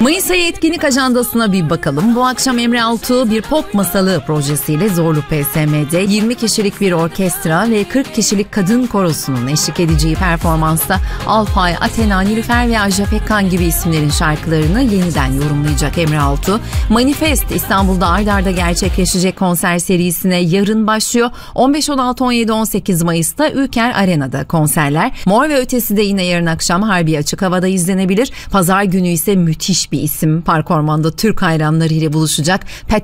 Mayıs ayı etkinlik ajandasına bir bakalım. Bu akşam Emre Altuğ bir pop masalı projesiyle Zorlu PSM'de 20 kişilik bir orkestra ve 40 kişilik kadın korosunun eşlik edeceği performansta Alpay, Athena, Nilüfer ve Ajda Pekkan gibi isimlerin şarkılarını yeniden yorumlayacak Emre Altuğ. Manifest İstanbul'da ard arda gerçekleşecek konser serisine yarın başlıyor. 15, 16, 17, 18 Mayıs'ta Ülker Arena'da konserler. Mor ve Ötesi de yine yarın akşam Harbiye Açık Hava'da izlenebilir. Pazar günü ise müthiş bir isim Park Orman'da Türk hayranları ile buluşacak.